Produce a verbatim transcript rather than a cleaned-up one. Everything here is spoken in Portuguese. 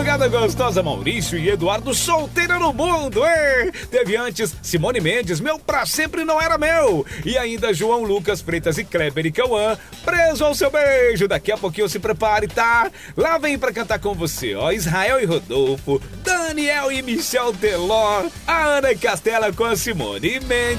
Madrugada gostosa, Maurício e Eduardo solteiro no mundo, hein? Teve antes Simone Mendes, Meu Pra Sempre Não Era Meu. E ainda João Lucas, Freitas e Kleber e Cauã, Preso ao Seu Beijo. Daqui a pouquinho se prepare, tá? Lá vem pra cantar com você, ó, Israel e Rodolfo, Daniel e Michel Teló, a Ana Castela com a Simone Mendes.